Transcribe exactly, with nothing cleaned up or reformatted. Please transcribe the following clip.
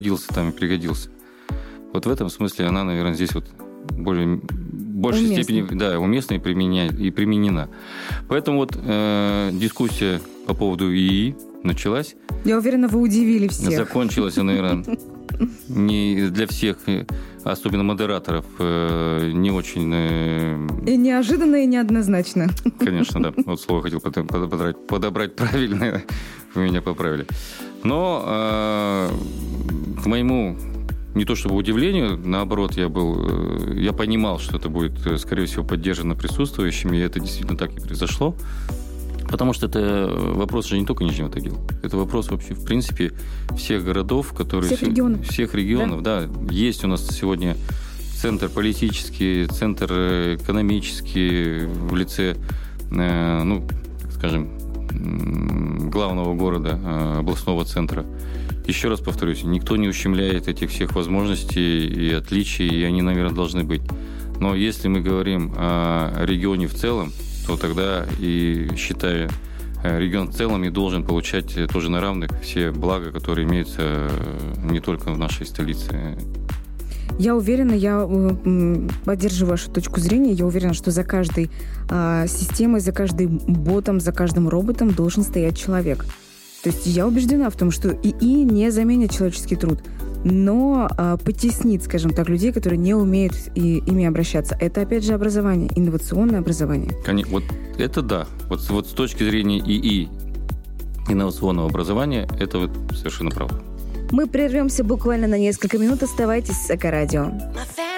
пригодился там и пригодился. Вот в этом смысле она, наверное, здесь вот более, в большей уместно. степени да, уместна и, применя, и применена. Поэтому вот э, дискуссия по поводу ИИ началась. Я уверена, вы удивили всех. Закончилась, наверное, не для всех, особенно модераторов, не очень... И неожиданно, и неоднозначно. Конечно, да. Вот слово хотел подобрать, подобрать правильное, вы меня поправили. Но к моему, не то чтобы удивлению, наоборот, я был, я понимал, что это будет, скорее всего, поддержано присутствующими, и это действительно так и произошло. Потому что это вопрос же не только Нижнего Тагила. Это вопрос вообще, в принципе, всех городов, которые... Всех регионов. Всех регионов, да. да. Есть у нас сегодня центр политический, центр экономический в лице, э, ну, скажем, главного города, э, областного центра. Еще раз повторюсь, никто не ущемляет этих всех возможностей и отличий, и они, наверное, должны быть. Но если мы говорим о регионе в целом, то тогда и, считаю, регион в целом и должен получать тоже на равных все блага, которые имеются не только в нашей столице. Я уверена, я поддерживаю вашу точку зрения, я уверена, что за каждой а, системой, за каждым ботом, за каждым роботом должен стоять человек. То есть я убеждена в том, что ИИ не заменит человеческий труд, но а, потеснит, скажем так, людей, которые не умеют и, ими обращаться. Это, опять же, образование, инновационное образование. Конечно, вот это да. Вот, вот с точки зрения ИИ, инновационного образования, это вот совершенно правда. Мы прервемся буквально на несколько минут. Оставайтесь с Эко-радио.